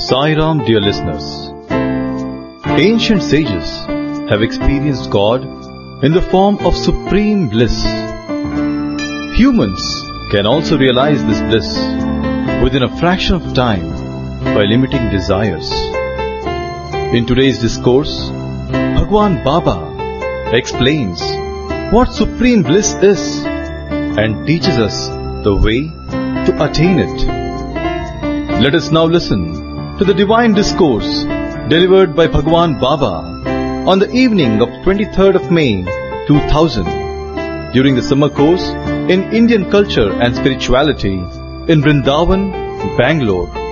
Sai Ram, dear listeners. Ancient sages have experienced God in the form of supreme bliss. Humans can also realize this bliss within a fraction of time by limiting desires. In today's discourse, Bhagwan Baba explains what supreme bliss is and teaches us the way to attain it. Let us now listen to the divine discourse delivered by Bhagwan Baba on the evening of 23rd of May 2000 during the summer course in Indian culture and spirituality in Vrindavan, Bangalore.